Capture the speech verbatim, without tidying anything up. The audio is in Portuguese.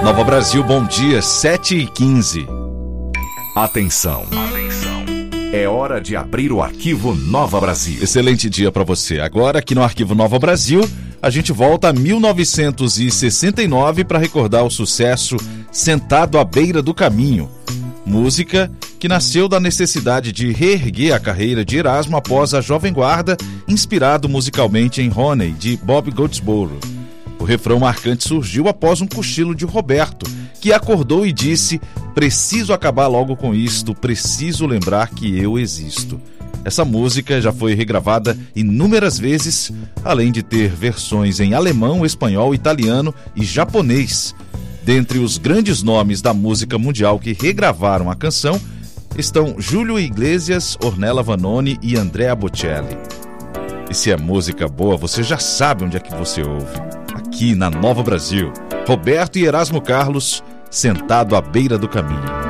Nova Brasil, bom dia, sete e quinze. Atenção. Atenção. É hora de abrir o arquivo Nova Brasil. Excelente dia para você. Agora, aqui no Arquivo Nova Brasil, a gente volta a mil novecentos e sessenta e nove para recordar o sucesso Sentado à Beira do Caminho. Música que nasceu da necessidade de reerguer a carreira de Erasmo após a Jovem Guarda, inspirado musicalmente em Honey, de Bob Goldsboro. O refrão marcante surgiu após um cochilo de Roberto, que acordou e disse: "Preciso acabar logo com isto, preciso lembrar que eu existo". Essa música já foi regravada inúmeras vezes, além de ter versões em alemão, espanhol, italiano e japonês. Dentre os grandes nomes da música mundial que regravaram a canção estão Júlio Iglesias, Ornella Vanoni e Andrea Bocelli. E se é música boa, você já sabe onde é que você ouve. Aqui na Nova Brasil, Roberto e Erasmo Carlos, Sentado à Beira do Caminho.